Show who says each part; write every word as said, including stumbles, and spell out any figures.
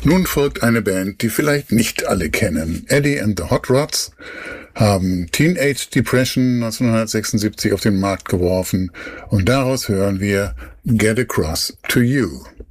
Speaker 1: Nun folgt eine Band, die vielleicht nicht alle kennen. Eddie and the Hot Rods haben Teenage Depression neunzehnhundertsechsundsiebzig auf den Markt geworfen und daraus hören wir Get Across to You.